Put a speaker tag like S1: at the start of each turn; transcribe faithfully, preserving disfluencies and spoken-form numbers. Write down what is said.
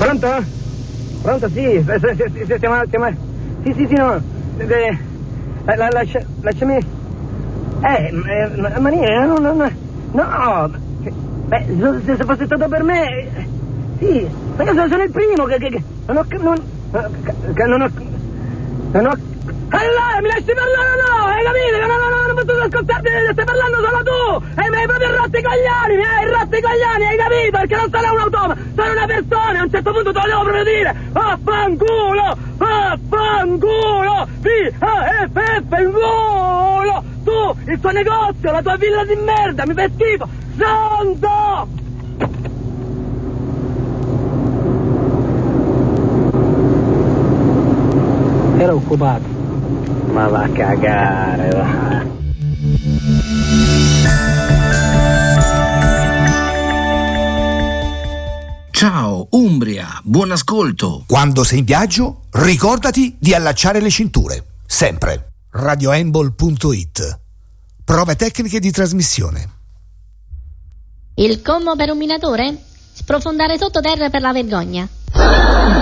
S1: Pronto? Pronto, sì, stiamo... stiamo... Sì, sì, sì, no. Eh, la, la, lascia, lasciami... Eh, eh Maniera, no, no, no. No, beh, se, se fosse stato per me... Sì, ma io sono il primo che... che, che non ho... Non, che non ho... Non ho... Allora, mi lasci parlare o no? Hai capito? No, no, no, non posso ascoltarti, stai parlando solo tu! E mi hai proprio rotto i coglioni, mi hai rotto i coglioni, hai capito? Perché non sono un automa, sono una persona, a un certo punto te lo devo proprio dire! Vaffanculo! Vaffanculo! V A F F il culo! Tu, il tuo negozio, la tua villa di merda, mi fai schifo! Santo! Era occupato. Ma va a cagare, va.
S2: Ciao Umbria, buon ascolto.
S3: Quando sei in viaggio, ricordati di allacciare le cinture. Sempre. radioembol punto it. Prove tecniche di trasmissione.
S4: Il commo per un minatore? Sprofondare sottoterra per la vergogna.